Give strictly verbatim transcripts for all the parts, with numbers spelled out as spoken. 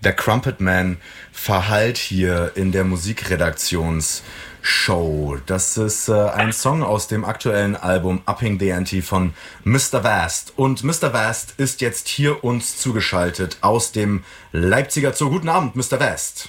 Der Crumpet Man verhallt hier in der Musikredaktionsshow. Das ist äh, ein Song aus dem aktuellen Album Upping the Ante von Mister Vast. Und Mister Vast ist jetzt hier uns zugeschaltet aus dem Leipziger Zoo. Guten Abend, Mister Vast.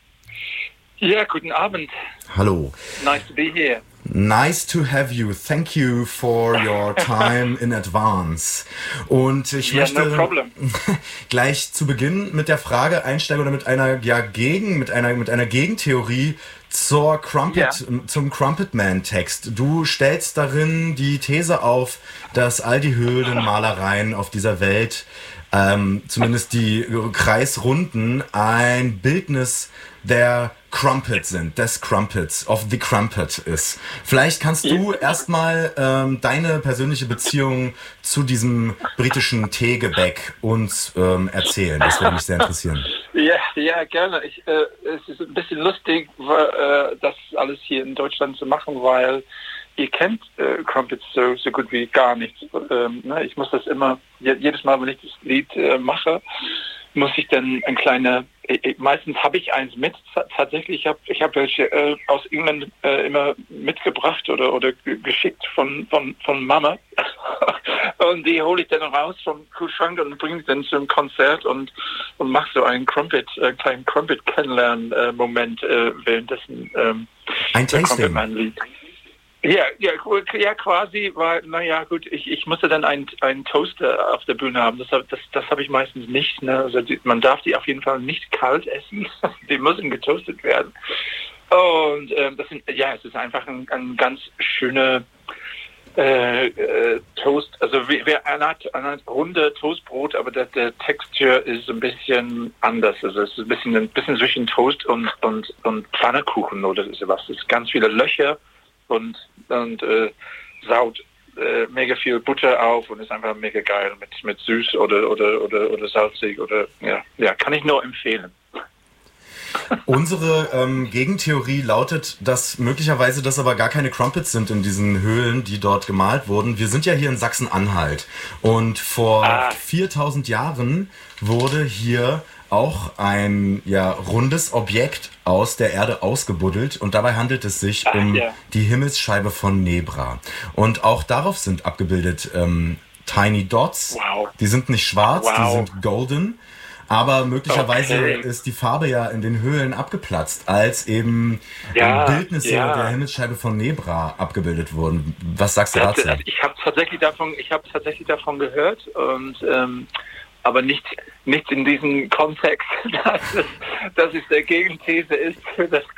Ja, guten Abend. Hallo. Nice to be here. Nice to have you. Thank you for your time in advance. Und ich yeah, möchte no problem. gleich zu Beginn mit der Frage einsteigen oder mit einer ja gegen mit einer mit einer Gegentheorie zur Crumpet yeah. zum Crumpet Man Text. Du stellst darin die These auf, dass all die Höhlenmalereien auf dieser Welt, ähm, zumindest die kreisrunden, ein Bildnis der Crumpet sind, des Crumpets, of the Crumpet ist. Vielleicht kannst du erstmal ähm, deine persönliche Beziehung zu diesem britischen Teegebäck uns ähm, erzählen. Das würde mich sehr interessieren. Ja, ja, gerne. Ich, äh, es ist ein bisschen lustig, äh, das alles hier in Deutschland zu machen, weil ihr kennt äh, Crumpets so, so gut wie gar nicht. Ähm, ne? Ich muss das immer, jedes Mal, wenn ich das Lied äh, mache, muss ich dann ein kleiner, äh, meistens habe ich eins mit, tatsächlich, ich habe ich hab welche äh, aus England äh, immer mitgebracht oder oder g- geschickt von von von Mama und die hole ich dann raus vom Kühlschrank und bringe dann zum Konzert und und mache so einen Crumpet, äh, kleinen Crumpet Kennenlernen äh, Moment äh, währenddessen ähm, ein Tasting. Ja, ja, ja, quasi, weil, naja, gut, ich, ich musste dann einen, einen Toaster auf der Bühne haben. Das, das, das habe ich meistens nicht. Ne? Also die, man darf die auf jeden Fall nicht kalt essen. Die müssen getoastet werden. Und ähm, das sind, ja, es ist einfach ein, ein ganz schöner äh, äh, Toast. Also wie, wie eine Art, eine Art runde Toastbrot, aber der, der Texture ist ein bisschen anders. Also es ist ein bisschen, ein bisschen zwischen Toast und, und, und Pfannekuchen oder sowas. Es ist ganz viele Löcher. Und, und äh, saut äh, mega viel Butter auf und ist einfach mega geil mit, mit süß oder, oder, oder, oder salzig oder ja, ja, kann ich nur empfehlen. Unsere ähm, Gegentheorie lautet, dass möglicherweise das aber gar keine Crumpets sind in diesen Höhlen, die dort gemalt wurden. Wir sind ja hier in Sachsen-Anhalt und vor ah. viertausend Jahren wurde hier auch ein ja rundes Objekt aus der Erde ausgebuddelt und dabei handelt es sich Ach, um ja. die Himmelsscheibe von Nebra. Und auch darauf sind abgebildet ähm, Tiny Dots. Wow. Die sind nicht schwarz, wow. die sind golden. Aber möglicherweise okay. ist die Farbe ja in den Höhlen abgeplatzt, als eben ja, Bildnisse ja. der Himmelsscheibe von Nebra abgebildet wurden. Was sagst du dazu? Ich habe tatsächlich davon, ich habe tatsächlich davon gehört und ähm, aber nicht, nicht in diesem Kontext, dass es, dass es der Gegenthese ist für das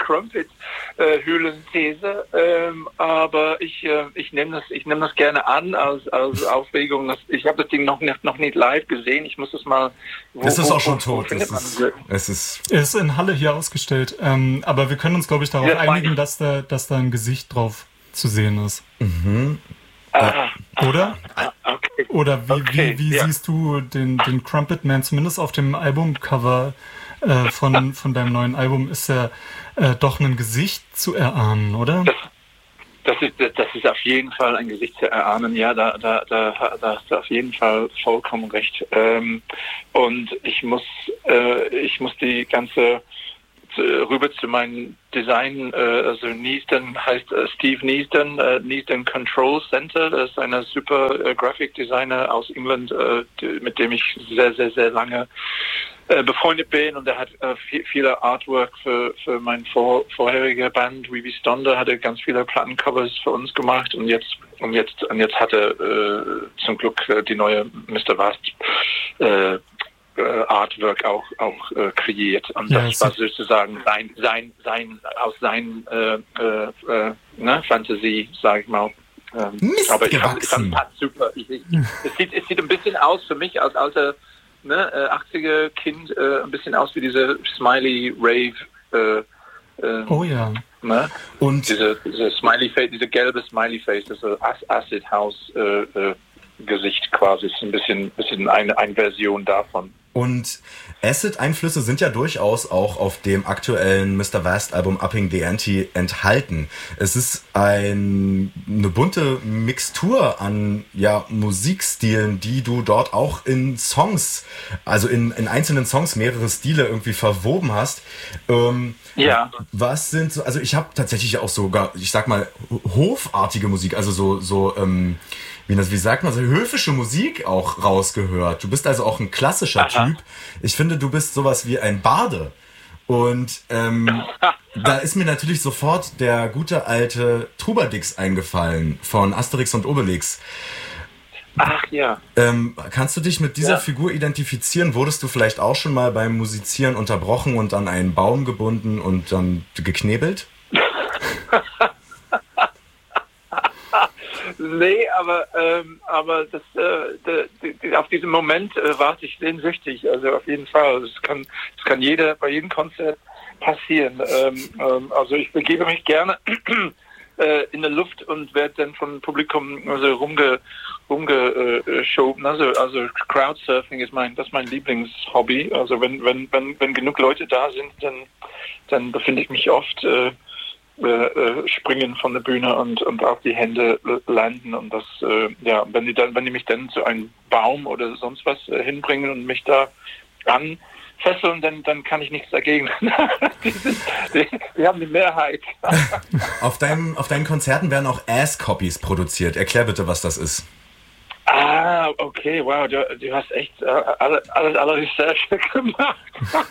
Crumpet-Höhlenthese. Äh, ähm, aber ich, äh, ich nehme das, ich nehme das gerne an als, als Aufregung. Das, ich habe das Ding noch nicht, noch nicht live gesehen. Ich muss das mal. Wo, es ist wo, auch schon wo, tot. Es ist, es ist. Es ist in Halle hier ausgestellt. Ähm, aber wir können uns, glaube ich, darauf ja, einigen, dass da, dass da ein Gesicht drauf zu sehen ist. Mhm. Ah, Oder? Ah, okay. Oder wie, okay, wie, wie ja. siehst du den, den Crumpet Man, zumindest auf dem Albumcover äh, von, von deinem neuen Album, ist ja äh, doch ein Gesicht zu erahnen, oder? Das, das, ist, das ist auf jeden Fall ein Gesicht zu erahnen, ja, da, da, da, da hast du auf jeden Fall vollkommen recht. Ähm, und ich muss, äh, ich muss die ganze rüber zu meinem Design, äh, also Neasden heißt äh, Steve Neasden, äh, Neasden Control Center, das ist ein super äh, Graphic Designer aus England, äh, die, mit dem ich sehr, sehr, sehr lange äh, befreundet bin und er hat äh, viel, viele Artwork für, für meine vor, vorherige Band, Weeby Stonder, hatte ganz viele Plattencovers für uns gemacht und jetzt und jetzt und jetzt hatte äh, zum Glück äh, die neue Mister Vast äh, Artwork auch auch äh, kreiert und ja, das war sozusagen sein sein sein aus seinen äh, äh, ne, Fantasie, sage ich mal. Ähm, aber ich fand es super. Ich, ich, es sieht es sieht ein bisschen aus für mich als alter ne, äh, achtziger Kind äh, ein bisschen aus wie diese Smiley Rave. Äh, äh, oh ja. Ne? Und diese, diese Smiley Face, diese gelbe Smiley Face, das ist Acid House äh, äh, Gesicht quasi, ist ein bisschen bisschen eine, eine Version davon. Und Acid-Einflüsse sind ja durchaus auch auf dem aktuellen Mister Vast-Album Upping the Ante enthalten. Es ist ein, eine bunte Mixtur an ja, Musikstilen, die du dort auch in Songs, also in, in einzelnen Songs mehrere Stile irgendwie verwoben hast. Ähm, ja. Was sind so, also ich habe tatsächlich auch sogar, ich sag mal, hofartige Musik, also so, so ähm, Wie, das, wie sagt man so, höfische Musik auch rausgehört. Du bist also auch ein klassischer Aha. Typ. Ich finde, du bist sowas wie ein Barde. Und ähm, da ist mir natürlich sofort der gute alte Trubadix eingefallen von Asterix und Obelix. Ach ja. Ähm, kannst du dich mit dieser ja. Figur identifizieren? Wurdest du vielleicht auch schon mal beim Musizieren unterbrochen und an einen Baum gebunden und dann geknebelt? Nee, aber ähm, aber das äh, de, de, auf diesen Moment äh, warte ich sehnsüchtig. Also auf jeden Fall. Das kann das kann jeder bei jedem Konzert passieren. Ähm, ähm, also ich begebe mich gerne äh, in der Luft und werde dann vom Publikum also rumge rumgeschoben. Also also Crowdsurfing ist mein das ist mein Lieblingshobby. Also wenn wenn wenn wenn genug Leute da sind, dann dann befinde ich mich oft äh, Äh, springen von der Bühne und und auf die Hände landen und das äh, ja wenn die dann wenn die mich dann zu einem Baum oder sonst was äh, hinbringen und mich da anfesseln, dann dann kann ich nichts dagegen. die, sind, die, die haben die Mehrheit. Auf deinem auf deinen Konzerten werden auch Ass-Copies produziert. Erklär bitte, was das ist. Ah, okay, wow, du, du hast echt äh, alle alle alle Recherche gemacht.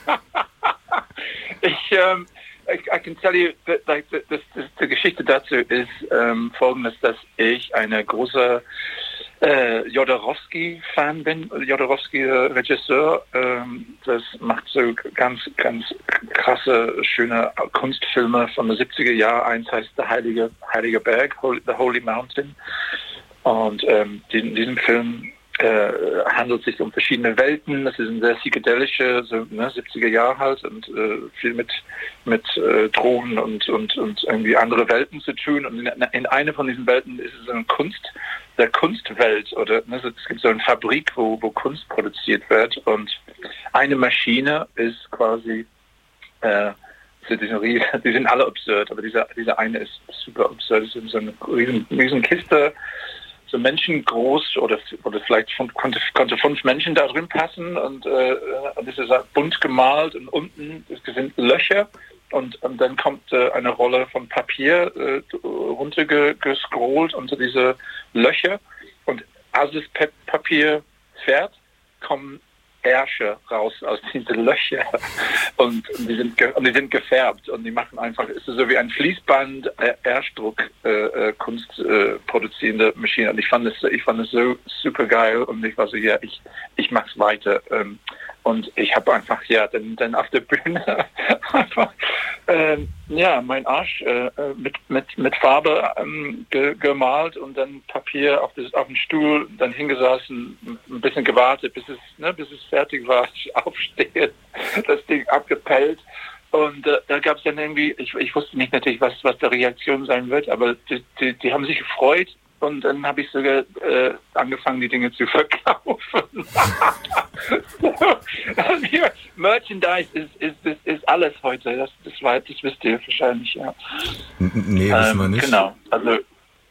ich ähm, I, I can tell you that, like, that, that, that, die Geschichte dazu ist ähm, folgendes, dass ich eine große äh, Jodorowsky-Fan bin. Jodorowsky, äh, Regisseur, ähm, das macht so ganz, ganz krasse, schöne Kunstfilme von den siebziger Jahren. Eins heißt Der Heilige, Heilige Berg, Holy, The Holy Mountain. Und ähm, in diesem Film äh, handelt sich um verschiedene Welten. Das ist ein sehr psychedelische, so ne, siebziger Jahre halt und äh, viel mit mit äh, Drogen und und und irgendwie andere Welten zu tun. Und in, in einer von diesen Welten ist es eine Kunst, der Kunstwelt oder ne, es gibt so eine Fabrik, wo wo Kunst produziert wird und eine Maschine ist quasi äh, die sind, die sind alle absurd, aber dieser dieser eine ist super absurd. Es ist so eine riesen, riesen Kiste. So Menschen groß oder oder vielleicht von, konnte, konnte fünf Menschen da drin passen und äh, das ist bunt gemalt und unten sind Löcher und, und dann kommt äh, eine Rolle von Papier äh, runtergescrollt unter diese Löcher und als das Pe- Papier fährt, kommen Ärsche raus aus diesen Löchern und, und, die sind ge- und die sind gefärbt und die machen einfach, es ist so wie ein Fließband Erstdruck äh, äh, Kunst äh, produzierende Maschine und ich fand es ich fand es so super geil und ich war so ja ich ich mach's weiter ähm, und ich habe einfach ja dann dann auf der Bühne einfach äh, ja mein Arsch äh, mit mit mit Farbe ähm, ge- gemalt und dann Papier auf das auf den Stuhl dann hingesessen ein bisschen gewartet bis es ne bis es fertig war ich aufstehe das Ding abgepellt und äh, da gab es dann irgendwie ich ich wusste nicht natürlich was was der Reaktion sein wird aber die die, die haben sich gefreut und dann habe ich sogar äh, angefangen, die Dinge zu verkaufen. Merchandise ist, ist, ist, ist alles heute. Das, das, war, das wisst ihr wahrscheinlich, ja. Nee, wissen ähm, wir nicht. Genau, also...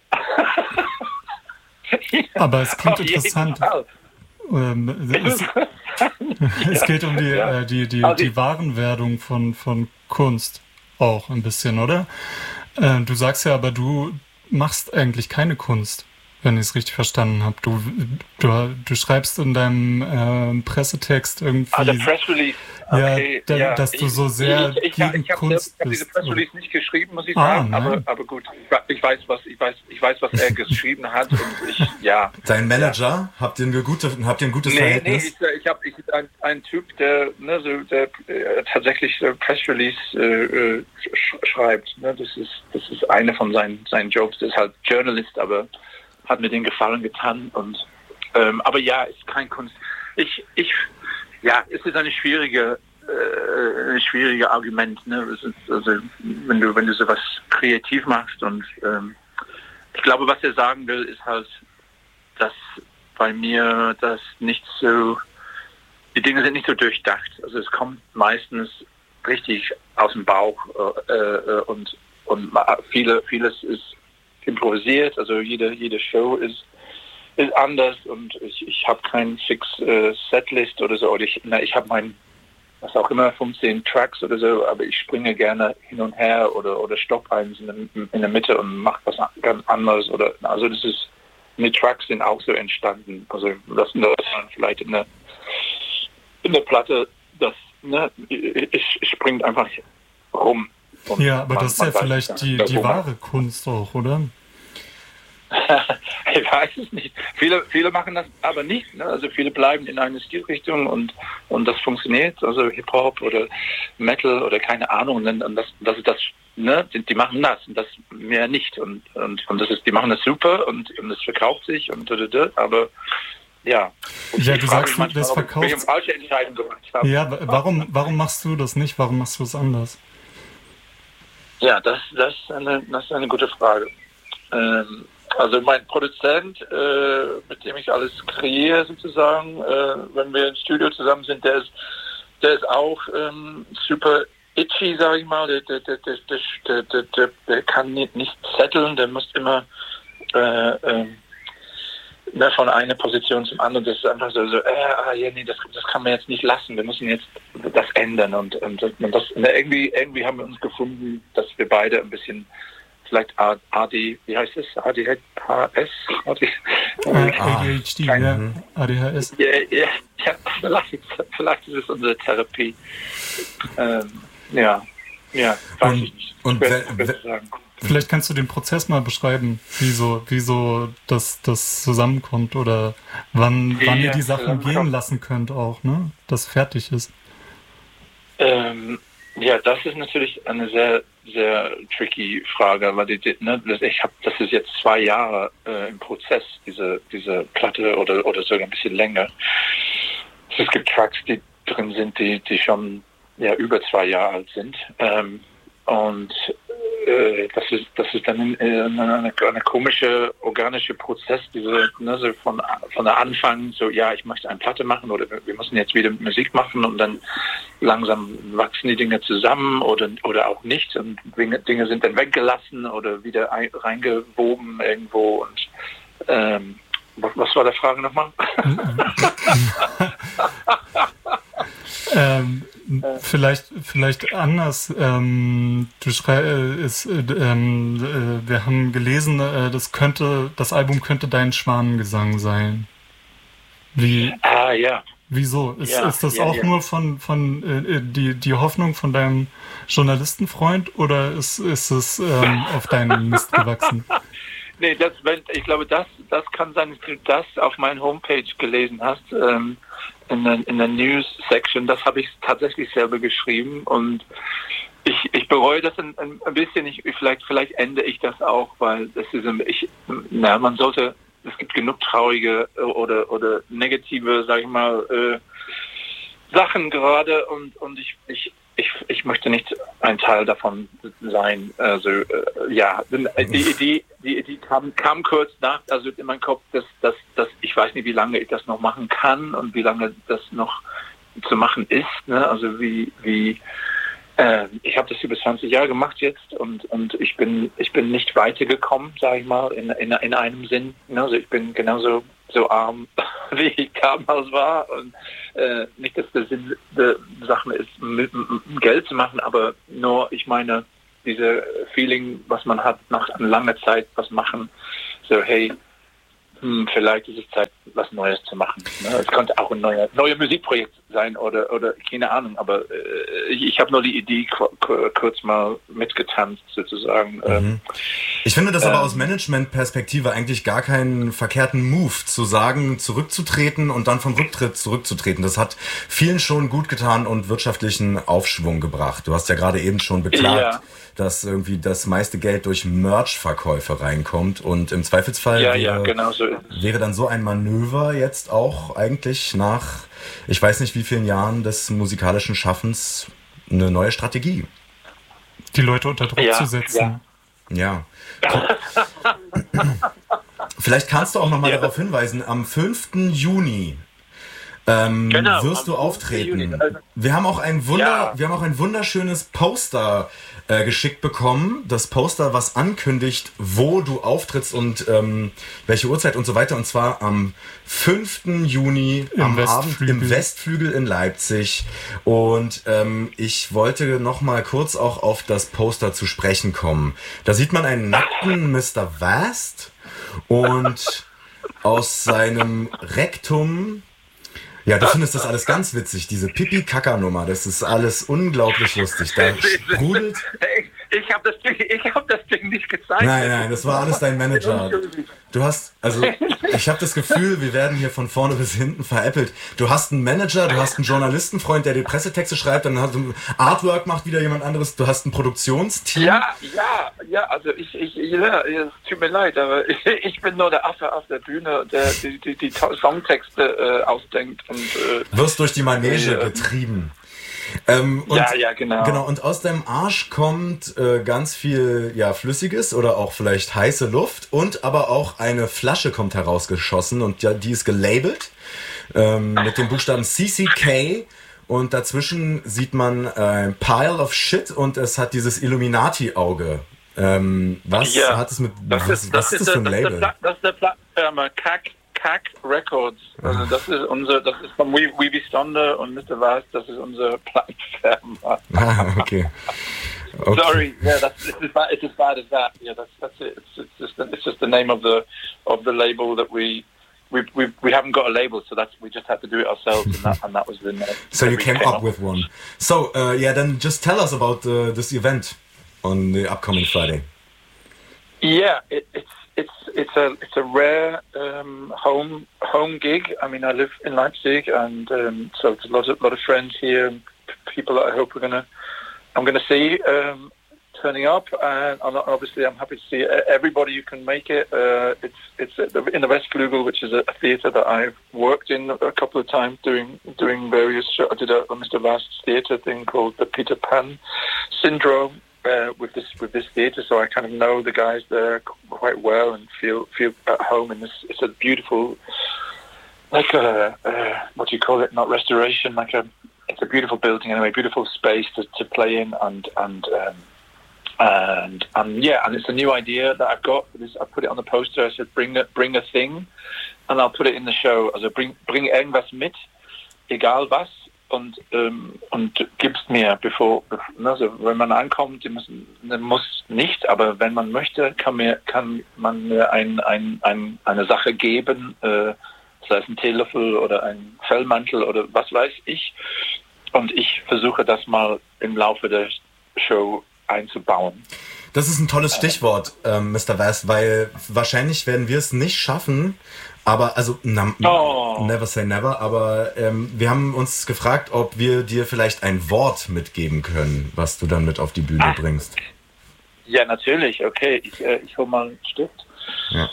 Aber es klingt interessant. Ähm, es, es geht um die, ja. äh, die, die, die Warenwerdung von, von Kunst auch ein bisschen, oder? Äh, du sagst ja aber, du machst eigentlich keine Kunst, wenn ich es richtig verstanden habe. Du, du, du schreibst in deinem äh, Pressetext irgendwie... Ah, der Pressrelease. Okay, ja, da, ja, dass du so sehr ich, ich, gegen ich, ich Kunst hab, bist. Ich habe diese Pressrelease nicht geschrieben, muss ich ah, sagen, aber, aber gut, ich weiß, was ich weiß, ich weiß, was er geschrieben hat und ich, ja. Dein Manager, ja. habt ihr ein gutes, habt ihr ein gutes nee, Verhältnis? Nee, ich, ich habe ich ein, ein Typ, der, ne, so, der äh, tatsächlich so Pressrelease äh, sch- schreibt. Ne? Das ist, das ist eine von seinen seinen Jobs. Das ist halt Journalist, aber hat mir den Gefallen getan und ähm, aber ja, ist kein Kunst. Ich, ich, ja, es ist eine schwierige äh, ein schwieriger Argument, ne? Es ist, also wenn du wenn du sowas kreativ machst und ähm, ich glaube, was er sagen will, ist halt, dass bei mir das nicht so die Dinge sind nicht so durchdacht. Also es kommt meistens richtig aus dem Bauch äh, äh, und und viele vieles ist improvisiert. Also jede jede Show ist ist anders und ich ich habe keinen fix äh, Setlist oder so. Oder ich na, ich habe mein was auch immer fünfzehn Tracks oder so, aber ich springe gerne hin und her oder oder stopp eins in der, in der Mitte und mache was ganz anderes oder also das ist die Tracks sind auch so entstanden. Also das ist vielleicht in der in der Platte, das ne, es springt einfach rum. Ja, aber man, das ist ja vielleicht weiß, die, die wahre Kunst auch, oder? Ich weiß es nicht. Viele, viele machen das aber nicht. Ne? Also viele bleiben in einer Stilrichtung und, und das funktioniert. Also Hip-Hop oder Metal oder keine Ahnung. Und, und das, das ist das, ne? Die, die machen das und das mehr nicht. Und, und, und das ist, die machen das super und, und das verkauft sich und aber ja. Und ja, du sagst, manchmal, das verkauft. Ich falsche Entscheidung gemacht habe. Ja, warum, warum machst du das nicht? Warum machst du es anders? Ja, das, das, ist, eine, das ist eine gute Frage. Ähm, also mein Produzent, äh, mit dem ich alles kreiere sozusagen, äh, wenn wir im Studio zusammen sind, der ist, der ist auch ähm, super itchy, sage ich mal. Der, der, der, der, der, der, der, der kann nicht, nicht setteln, der muss immer äh, äh, ne, von einer Position zum anderen. Das ist einfach so, so äh, ah, ja, nee, das, das kann man jetzt nicht lassen. Wir müssen jetzt das ändern und, und, und das und irgendwie, irgendwie haben wir uns gefunden, dass wir beide ein bisschen vielleicht A D, wie heißt es? A D H S? A D H D, ja. A D H S. Ja, ja, ja vielleicht, vielleicht ist es unsere Therapie. Ähm, ja, ja, weiß und, ich nicht. Und schwer, schwer zu sagen. Vielleicht kannst du den Prozess mal beschreiben, wieso, wieso das, das zusammenkommt oder wann, wann ihr die Sachen gehen lassen könnt auch, ne? Dass fertig ist. Ähm, ja, das ist natürlich eine sehr sehr tricky Frage, weil die, ne, ich habe, das ist jetzt zwei Jahre äh, im Prozess, diese diese Platte oder oder sogar ein bisschen länger. Es gibt Tracks, die drin sind, die die schon ja über zwei Jahre alt sind ähm, und äh, das ist das ist dann eine, eine, eine komische organische Prozess, diese ne, so von von der Anfang so ja ich möchte eine Platte machen oder wir müssen jetzt wieder Musik machen und dann langsam wachsen die Dinge zusammen oder oder auch nicht und Dinge sind dann weggelassen oder wieder ein, reingewoben irgendwo und ähm, was, was war der Frage nochmal? ähm, vielleicht vielleicht anders. Ähm, du schreibst, äh, ähm, äh, wir haben gelesen, äh, das könnte das Album könnte dein Schwanengesang sein. Wie? Ah ja. Wieso? Ist, ja, ist das ja, auch ja. nur von, von äh, die, die Hoffnung von deinem Journalistenfreund oder ist, ist es ähm, auf deinen Mist gewachsen? Nee, das, wenn, ich glaube, das, das kann sein, dass du das auf meiner Homepage gelesen hast, ähm, in der, in der News-Section. Das habe ich tatsächlich selber geschrieben und ich, ich bereue das ein, ein bisschen. Ich, vielleicht, vielleicht ändere ich das auch, weil das ist, ich, na, man sollte es gibt genug traurige oder oder negative, sag ich mal, äh, Sachen gerade und und ich ich ich ich möchte nicht ein Teil davon sein. Also äh, ja, die Idee die Idee kam kam kurz nach, also in meinem Kopf, dass dass dass ich weiß nicht, wie lange ich das noch machen kann und wie lange das noch zu machen ist. Ne? Also wie wie ich habe das über zwanzig Jahre gemacht jetzt und und ich bin ich bin nicht weitergekommen, sage ich mal, in in in einem Sinn. Also ich bin genauso so arm, wie ich damals war und äh, nicht, dass der Sinn der Sache ist, mit, mit Geld zu machen, aber nur, ich meine, diese Feeling, was man hat nach einer langen Zeit, was machen, so hey, hm, vielleicht ist es Zeit, was Neues zu machen. Ne? Es könnte auch ein neuer, neues Musikprojekt sein oder oder keine Ahnung, aber äh, ich, ich habe nur die Idee k- k- kurz mal mitgetanzt sozusagen. Mhm. Ich finde das ähm, aber aus Management-Perspektive eigentlich gar keinen verkehrten Move, zu sagen, zurückzutreten und dann vom Rücktritt zurückzutreten. Das hat vielen schon gut getan und wirtschaftlichen Aufschwung gebracht. Du hast ja gerade eben schon beklagt, ja. dass irgendwie das meiste Geld durch Merch-Verkäufe reinkommt und im Zweifelsfall ja, wäre, ja, genau so ist es. wäre dann so ein Manöver jetzt auch eigentlich nach, ich weiß nicht wie vielen Jahren des musikalischen Schaffens, eine neue Strategie. Die Leute unter Druck ja, zu setzen. Ja. ja. Vielleicht kannst du auch nochmal ja. darauf hinweisen, am fünften Juni ähm, genau, wirst du auftreten. Wir haben auch ein Wunder, ja. wir haben auch ein wunderschönes Poster äh, geschickt bekommen. Das Poster, was ankündigt, wo du auftrittst und ähm, welche Uhrzeit und so weiter. Und zwar am fünften Juni Im am Westflügel. Abend im Westflügel in Leipzig. Und ähm, ich wollte noch mal kurz auch auf das Poster zu sprechen kommen. Da sieht man einen nackten Mister Vast und aus seinem Rektum. Ja, du findest das alles ganz witzig, diese Pipi-Kaka-Nummer, das ist alles unglaublich lustig. Da sprudelt... Ich habe das, ich hab das Ding nicht gezeigt. Nein, nein, das war alles dein Manager. Du hast, also ich habe das Gefühl, wir werden hier von vorne bis hinten veräppelt. Du hast einen Manager, du hast einen Journalistenfreund, der dir Pressetexte schreibt, dann hast du Artwork macht wieder jemand anderes, du hast ein Produktionsteam. Ja, ja, ja, also ich, ich, ja, es tut mir leid, aber ich, ich bin nur der Affe auf der Bühne, der die, die, die Songtexte äh, ausdenkt. Und äh, wirst durch die Manege äh, getrieben. Ähm, und, ja, ja, genau. Genau, und aus deinem Arsch kommt äh, ganz viel ja, Flüssiges oder auch vielleicht heiße Luft und aber auch eine Flasche kommt herausgeschossen und ja, die ist gelabelt ähm, mit dem Buchstaben C C K und dazwischen sieht man ein Pile of Shit und es hat dieses Illuminati-Auge. Ähm, was ja, hat es mit, das was, ist, was das ist das für ein das Label? Das, das ist der Plattenfirma C A C. C A C Records. Also das ist unser, das ist von Weeby Sonder und Mister Vast, das ist unser Plattenfirma. Ah, okay. okay. Sorry, yeah, that's it's as bad, it's as bad as that. Yeah, that's that's it. It's, it's just the, it's just the name of the of the label that we we we we haven't got a label, so that's we just had to do it ourselves, and that and that was the name. So you came up with one. So uh, yeah, then just tell us about uh, this event on the upcoming Friday. Yeah, it, it's. It's it's a it's a rare um, home home gig. I mean, I live in Leipzig, and um, so it's a lot of lot of friends here, and people that I hope we're gonna I'm gonna see um, turning up, and obviously I'm happy to see everybody who can make it. Uh, it's it's in the Westflügel, which is a theatre that I've worked in a couple of times doing doing various shows. I did a, a Mister Vast's theatre thing called the Peter Pan Syndrome. Uh, with this with this theatre, so I kind of know the guys there quite well and feel feel at home in this. It's a beautiful, like a uh, what do you call it? Not restoration, like a. It's a beautiful building anyway, beautiful space to, to play in, and and um, and and yeah, and it's a new idea that I've got. This, I put it on the poster. I said, bring a bring a thing, and I'll put it in the show. Also bring bring irgendwas mit, egal was. Und, ähm, und gibst mir, bevor, also wenn man ankommt, müssen, muss nicht, aber wenn man möchte, kann mir, kann man mir ein, ein, ein, eine Sache geben, äh, sei es ein Teelöffel oder ein Fellmantel oder was weiß ich. Und ich versuche das mal im Laufe der Show einzubauen. Das ist ein tolles Stichwort, ähm, Mister Vast, weil wahrscheinlich werden wir es nicht schaffen, aber, also, na, oh. never say never, aber ähm, wir haben uns gefragt, ob wir dir vielleicht ein Wort mitgeben können, was du dann mit auf die Bühne ah. bringst. Ja, natürlich, okay, ich, äh, ich hole mal einen Stift. Ja.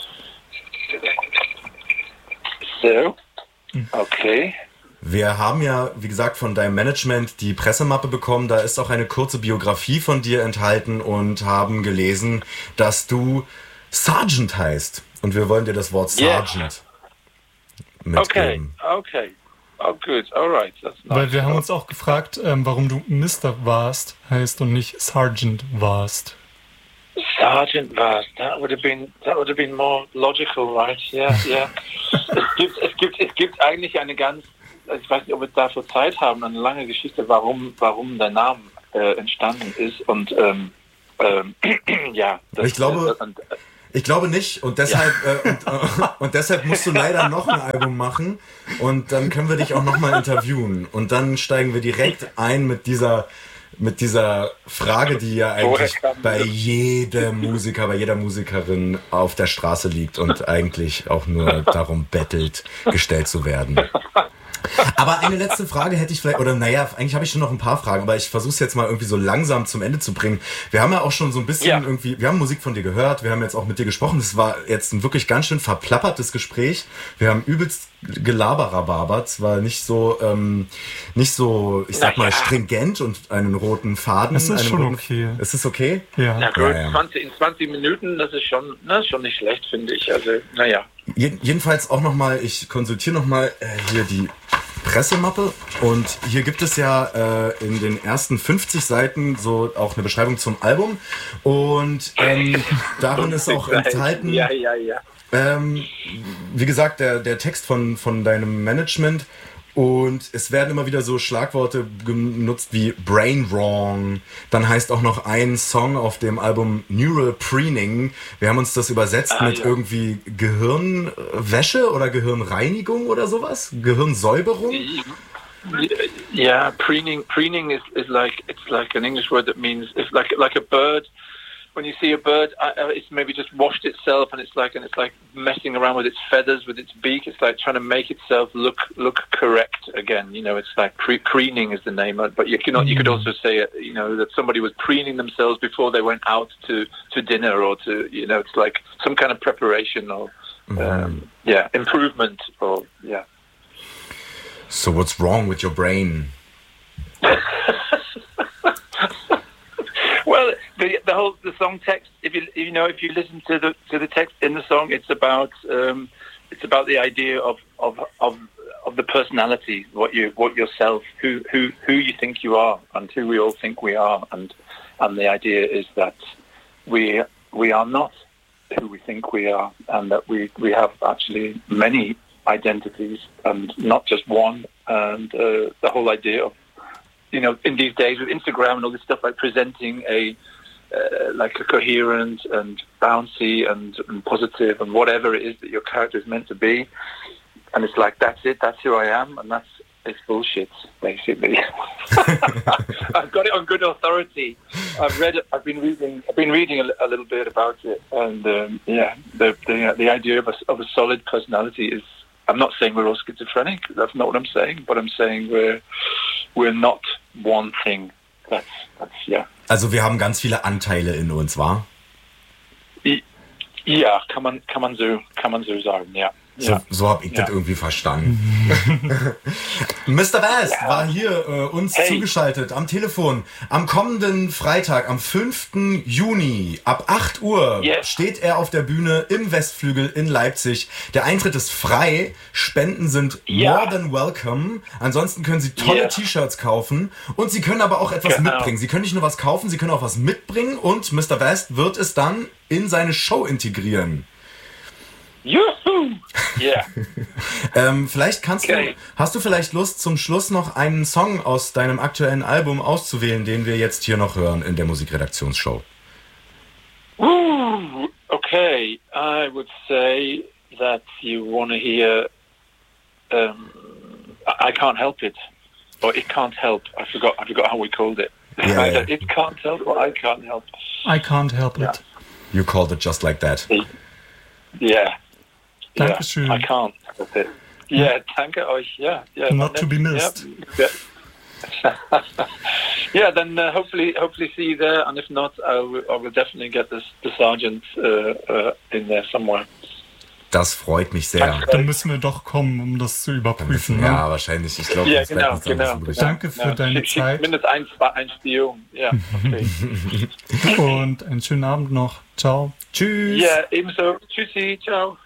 So, okay. Wir haben ja, wie gesagt, von deinem Management die Pressemappe bekommen, da ist auch eine kurze Biografie von dir enthalten und haben gelesen, dass du Sergeant heißt. Und wir wollen dir das Wort Sergeant yeah. mitgeben. Okay, okay. Oh, good. All right. That's nice. Weil wir haben uns auch gefragt, ähm, warum du Mister Vast heißt und nicht Sergeant Vast. Sergeant Vast. That would have been that would have been more logical, right? Yeah, yeah. es gibt es gibt es gibt eigentlich eine ganz, ich weiß nicht, ob wir dafür Zeit haben, eine lange Geschichte, warum warum der Name äh, entstanden ist und ähm, ähm, ja. Das, ich glaube. Äh, und, äh, Ich glaube nicht und deshalb ja. äh, und, äh, und deshalb musst du leider noch ein Album machen und dann können wir dich auch noch mal interviewen und dann steigen wir direkt ein mit dieser mit dieser Frage, die ja eigentlich bei jedem Musiker, bei jeder Musikerin auf der Straße liegt und eigentlich auch nur darum bettelt, gestellt zu werden. Aber eine letzte Frage hätte ich vielleicht, oder naja, eigentlich habe ich schon noch ein paar Fragen, aber ich versuche es jetzt mal irgendwie so langsam zum Ende zu bringen. Wir haben ja auch schon so ein bisschen ja. irgendwie, wir haben Musik von dir gehört, wir haben jetzt auch mit dir gesprochen, es war jetzt ein wirklich ganz schön verplappertes Gespräch. Wir haben übelst gelaberababert, zwar nicht so, ähm, nicht so, ich sag mal, stringent und einen roten Faden. Es ist schon roten, okay. Ist es okay? Ja. Na gut, ja, ja. zwanzig, in zwanzig Minuten, das ist schon, das ist schon nicht schlecht, finde ich. Also, naja. Jedenfalls auch nochmal, ich konsultiere nochmal äh, hier die Pressemappe und hier gibt es ja äh, in den ersten fünfzig Seiten so auch eine Beschreibung zum Album und ähm, darin ist auch enthalten, ja, ja, ja. Ähm, wie gesagt, der, der Text von, von deinem Management. Und es werden immer wieder so Schlagworte genutzt wie Brain Wrong. Dann heißt auch noch ein Song auf dem Album Neural Preening. Wir haben uns das übersetzt ah, mit ja. irgendwie Gehirnwäsche oder Gehirnreinigung oder sowas? Gehirnsäuberung? Yeah, preening. Preening is, is like it's like an English word that means it's like like a bird. When you see a bird, uh, it's maybe just washed itself, and it's like and it's like messing around with its feathers, with its beak. It's like trying to make itself look look correct again. You know, it's like pre- preening is the name. But you can you could also say, you know, that somebody was preening themselves before they went out to, to dinner or to, you know, it's like some kind of preparation or um, mm-hmm. yeah improvement or yeah. So what's wrong with your brain? Well, the the whole the song text. If you you know if you listen to the to the text in the song, it's about um, it's about the idea of, of of of the personality, what you what yourself, who who who you think you are, and who we all think we are, and and the idea is that we we are not who we think we are, and that we we have actually many identities and not just one, and uh, the whole idea of, you know, in these days with Instagram and all this stuff, like presenting a uh, like a coherent and bouncy and, and positive and whatever it is that your character is meant to be, and it's like that's it, that's who I am, and that's it's bullshit, basically. I've got it on good authority. I've read it. I've been reading. I've been reading a, a little bit about it, and um, yeah, the the the idea of a of a solid personality is. I'm not saying we're all schizophrenic. That's not what I'm saying. But I'm saying we're we're not one thing. That's that's yeah. Also wir haben ganz viele Anteile in uns, wahr? Ja, kann man kann man so kann man so sagen, ja. So, ja. so habe ich ja. das irgendwie verstanden. Mister Bast ja. war hier äh, uns hey. zugeschaltet am Telefon. Am kommenden Freitag, am fünften Juni, ab acht Uhr yes. steht er auf der Bühne im Westflügel in Leipzig. Der Eintritt ist frei, Spenden sind ja. more than welcome. Ansonsten können Sie tolle yeah. T-Shirts kaufen und Sie können aber auch etwas genau. mitbringen. Sie können nicht nur was kaufen, Sie können auch was mitbringen und Mister Bast wird es dann in seine Show integrieren. Juhu! Yeah. ähm, vielleicht kannst okay. du, hast du vielleicht Lust, zum Schluss noch einen Song aus deinem aktuellen Album auszuwählen, den wir jetzt hier noch hören in der Musikredaktionsshow? Ooh, okay, I would say that you want to hear um, I Can't Help It, or It Can't Help. I forgot. I forgot how we called it. Yeah, yeah. It Can't Help, or I Can't Help. I Can't Help It. Yeah. You called it just like that. Yeah. Dankeschön. Yeah, I can't. That's it. Yeah, danke euch. Yeah, yeah. Not to be missed. Yeah, yeah. yeah then uh, hopefully, hopefully see you there, and if not, I will, I will definitely get this, the sergeant uh, uh, in there somewhere. Das freut mich sehr. Dann müssen wir doch kommen, um das zu überprüfen. Ne? Ja, wahrscheinlich. Ich glaube, ja, das genau, genau, genau. Danke für ja, deine schick, Zeit. Mindestens ein, ein Spion. Ja, okay. Und einen schönen Abend noch. Ciao. Tschüss. Ja, ebenso. Tschüssi. Ciao.